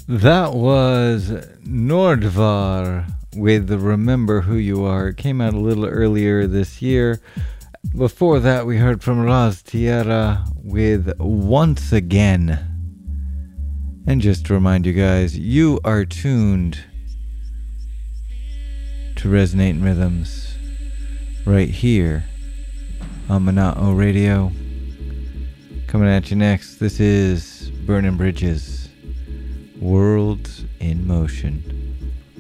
That was Nordvar with Remember Who You Are. It came out a little earlier this year. Before that, we heard from Raz Tierra with Once Again. And just to remind you guys, you are tuned to Resonating Rhythms right here on Monotone Radio. Coming at you next, this is Burning Bridges, Worlds in Motion.